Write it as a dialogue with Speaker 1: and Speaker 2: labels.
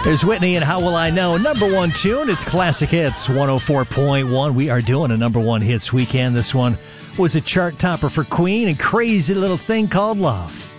Speaker 1: There's Whitney and How Will I Know? Number one tune. It's Classic Hits 104.1. We are doing a number one hits weekend. This one was a chart topper for Queen and Crazy Little Thing Called Love.